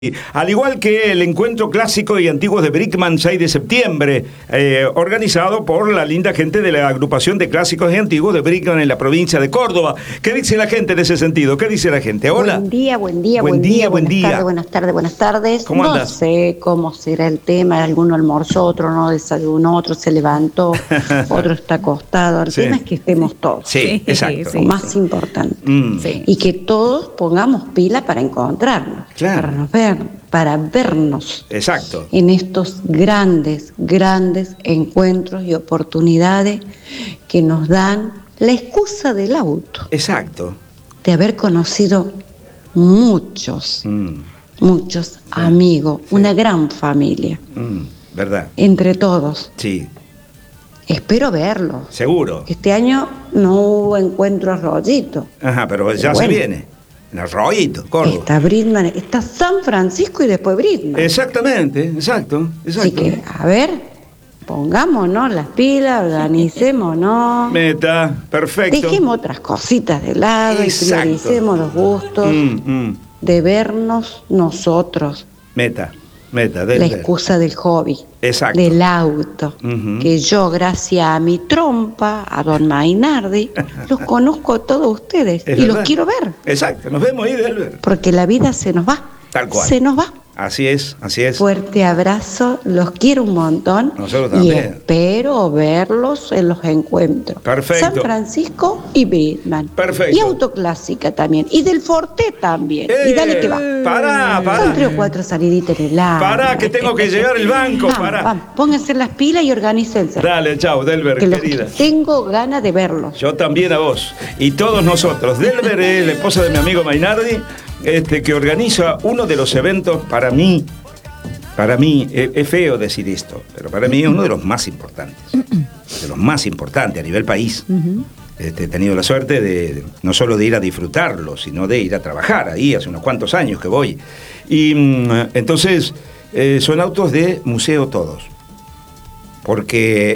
Al igual que el Encuentro Clásico y Antiguos de Brickman, 6 de septiembre, organizado por la linda gente de la Agrupación de Clásicos y Antiguos de Brickman en la provincia de Córdoba. ¿Qué dice la gente en ese sentido? ¿Qué dice la gente? Hola. Buen día. Buen día. Buenas tardes. ¿Cómo andas? No sé cómo será el tema. Alguno almorzó, otro no desayunó, otro se levantó, otro está acostado. El tema es que estemos todos. Sí, exacto. Lo más importante. Sí. Y que todos pongamos pila para encontrarnos. Claro. Para vernos. Exacto. En estos grandes encuentros y oportunidades que nos dan la excusa del auto. Exacto. De haber conocido muchos amigos, una gran familia. ¿Verdad? Entre todos. Sí. Espero verlos. Seguro. Este año no hubo encuentro Arroyito. Ajá, pero ya se viene. En Arroyito, Córdoba. Está Brickman, está San Francisco y después Brickman. Exactamente, exacto. Así que, a ver, pongámonos las pilas, organicémonos. Meta, perfecto. Dejemos otras cositas de lado. Exacto. Y prioricemos los gustos de vernos nosotros. Meta. La excusa del hobby. Exacto. Del auto. Que yo, gracias a mi trompa, a don Mainardi, los conozco a todos ustedes. Es y verdad. los quiero ver. Exacto, nos vemos ahí, Delber. Porque la vida se nos va. Tal cual. Se nos va. Así es, así es. Fuerte abrazo, los quiero un montón. Nosotros y también. espero verlos en los encuentros. Perfecto. San Francisco y Brickman. Perfecto. Y Autoclásica también. Y del Forte también. Y dale que va. Pará. Son 3 o 4 saliditas en el año. Pará, que tengo que llegar el banco. Pará. Vamos, pónganse las pilas y organícense. Dale, chao, Delber, Que los querida. tengo ganas de verlos. Yo también a vos. Y todos nosotros. Delber es la esposa de mi amigo Mainardi, que organiza uno de los eventos para mí, es feo decir esto, pero para mí es uno de los más importantes. De los más importantes a nivel país. He tenido la suerte de no solo de ir a disfrutarlo, sino de ir a trabajar ahí, hace unos cuantos años que voy. Y entonces son autos de museo todos. Porque